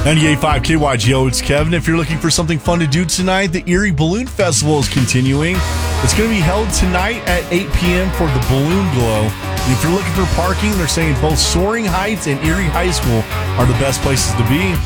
98.5 KYGO, it's Kevin. If you're looking for something fun to do tonight, the Erie Balloon Festival is continuing. It's going to be held tonight at 8 p.m. for the Balloon Glow. And if you're looking for parking, they're saying both Soaring Heights and Erie High School are the best places to be.